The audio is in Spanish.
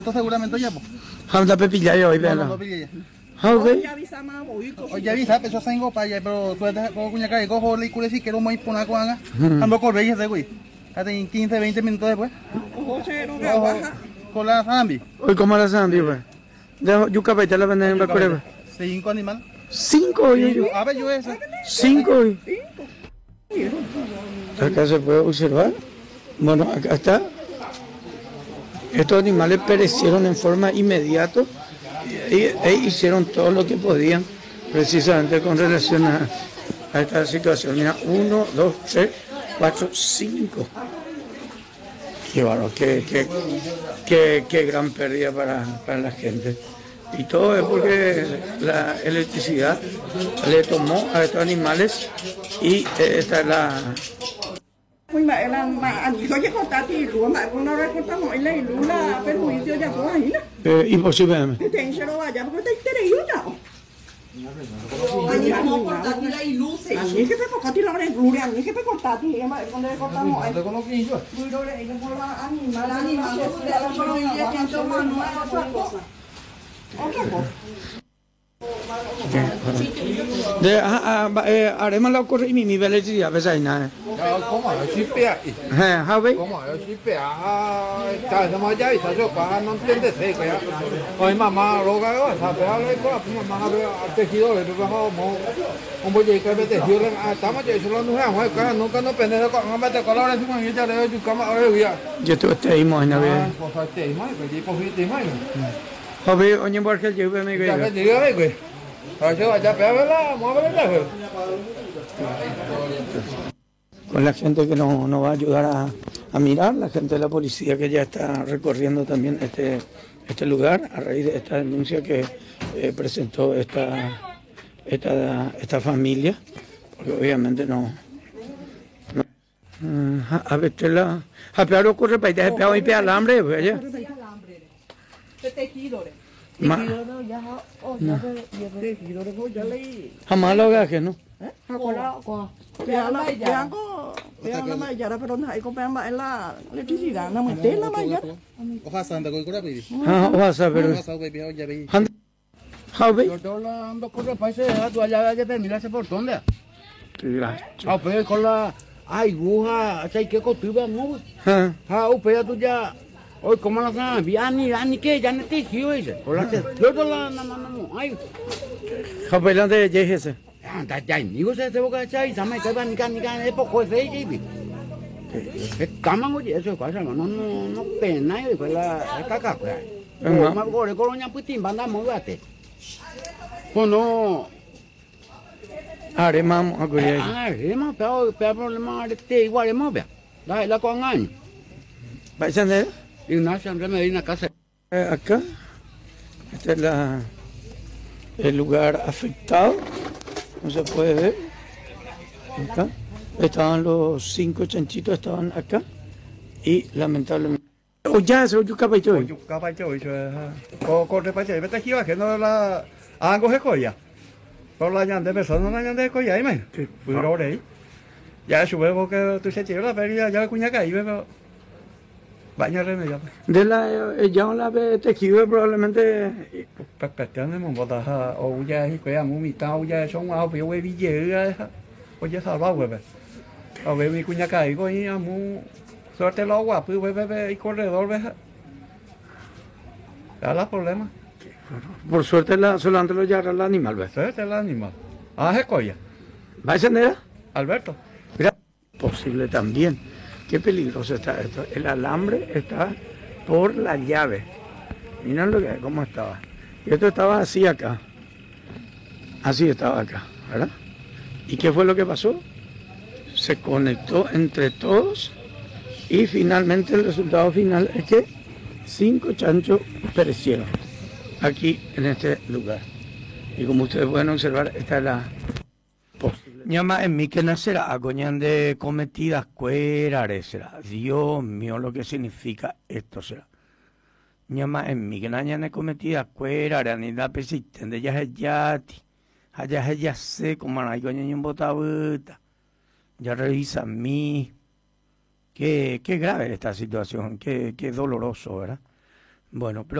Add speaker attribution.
Speaker 1: Esto seguramente ya, pues.
Speaker 2: Hamda pepilla yo hoy,
Speaker 1: No,
Speaker 2: ¿verdad?
Speaker 1: no pillé.
Speaker 2: Hoy,
Speaker 1: Oye, ya avisa, pero yo para allá, pero tú estás con cuñaca y cojo le cure si quiero muy poner con anga. Ando con reyes de güey. Hasta en 15, 20 minutos después. Con la zambi.
Speaker 2: hoy como la sandía, pues. Yo capaz te la venden en la curva.
Speaker 1: 5 animales.
Speaker 2: 5 hoy,
Speaker 1: A ver, yo esa.
Speaker 2: 5 hoy. Acá se puede observar. Bueno, acá está. Estos animales perecieron en forma inmediata e hicieron todo lo que podían precisamente con relación a esta situación. Mira, 1, 2, 3, 4, 5. Qué bárbaro, qué gran pérdida para la gente. Y todo es porque la electricidad le tomó a estos animales y esta es la...
Speaker 3: Mà là anh có cái con ta thì lúa mà con nó ra con ta hỏi lấy lúa là bên mũi chưa giả có ấy nè.
Speaker 2: Imposible.
Speaker 3: Thì sẽ đâu à giả có tới đây nữa đâu. Anh không con ta thì lấy lúa sẽ. Anh cái phải con ta lấy lúa này, anh cái phải con ta thì em lại con đây con ta hỏi.
Speaker 1: ¿Te conozco yo?
Speaker 3: Lúa đâu đấy con là anh mà là con đi ăn cho mà nó có chuyện cosa. Otra cosa.
Speaker 2: Haremos la corre y mi velocidad, ¿ves ahí nada?
Speaker 4: ¿Cómo? Sí, pea.
Speaker 2: ¿Javi?
Speaker 4: ¿Cómo? Sí, pea. Está de más ya y se sopa, no entiendes, ¿eh? Hoy mamá, lo que hago, ¿sabes? Habla con la mamá, al tejido, le digo, un bollo que me tejido, estamos ya, solo no es, cara, nunca no pendejo, no me te colores, y me dice, le doy tu cama, ahora voy a.
Speaker 2: Yo te estoy en la vida.
Speaker 4: Pues te imag, pues yo cogí te imag.
Speaker 2: Javi, oye, Borges, yo me
Speaker 4: Ya me digo, güey. Ya pégala, muévela, güey.
Speaker 2: Con la gente que nos va a ayudar a mirar, la gente de la policía que ya está recorriendo también este lugar a raíz de esta denuncia que presentó esta familia, porque obviamente no a ver, a peor ocurre para ir a y alambre, pues allá. Jamás lo gajes, ¿no?
Speaker 3: Pero no hay que pegar la electricidad, no me tela más.
Speaker 1: Ojalá santa con cura baby.
Speaker 2: Ojalá, pero...
Speaker 1: Ojalá baby, ya baby.
Speaker 2: Javi.
Speaker 4: Yo te ando por el país, tú allá ya te miras por dónde.
Speaker 2: Gracias.
Speaker 4: Pero con la... Ay, buja, hay que construir, ¿no? Pero tú ya... Ôi, como la sabe, ani que ya no te quiero ese. Por la que yo la no. Ay.
Speaker 2: Javi, ¿dónde llegué ese?
Speaker 4: Da ya ni go se boca chai, sama que van ni es poco ese y. Cama oye, eso pasa, no pena y pues la caca. Pero más gore colonia putin banda movate. Pues no.
Speaker 2: Aremamos a cuidar.
Speaker 4: Aremamos, pero problema de igual de movia. La con año.
Speaker 2: ¿Vais a andar?
Speaker 4: Ignacio Andrés Medina Casa.
Speaker 2: Acá, este es el lugar afectado, no se puede ver. Acá estaban los 5 chanchitos, estaban acá y lamentablemente. Oh, ya, se oyó caballo.
Speaker 1: Caballo, corre para allá, vete aquí, que no la han cogido coya. Por la llanta de persona, no la llanta de coya, ¿eh? Fui a ver ahí. Ya sube porque tú se tira la feria, ya cuñaca ahí, pero. Baña remedio.
Speaker 2: De la ve tejido probablemente.
Speaker 1: Perspectiva một bota ô ya hi que amu mi tao ya son ao biểu we bi ye o ya salva we. O ve mi cuña kai ko i amu suerte lo gua pu we corredor ve. Da la problema.
Speaker 2: Por suerte solamente lo llevará el animal, ¿ves?
Speaker 1: Suerte el animal. Ah, es coya.
Speaker 2: ¿Va a encender?
Speaker 1: Alberto.
Speaker 2: Mira, posible también. Qué peligroso está esto. El alambre está por la llave. Miren cómo estaba. Y esto estaba así acá. Así estaba acá, ¿verdad? ¿Y qué fue lo que pasó? Se conectó entre todos y finalmente el resultado final es que 5 chanchos perecieron aquí en este lugar. Y como ustedes pueden observar, esta es la posible. Ñama en mí que nacerá agoñan de cometidas cuerares será. Dios mío, lo que significa esto será. Ñama en mí que nañan de cometidas cuerares ni da persisten de ellas yati. Allá ya sé como no hay coño en botabuta. Ya revisa mí. Qué grave esta situación, qué doloroso, ¿verdad? Bueno, pero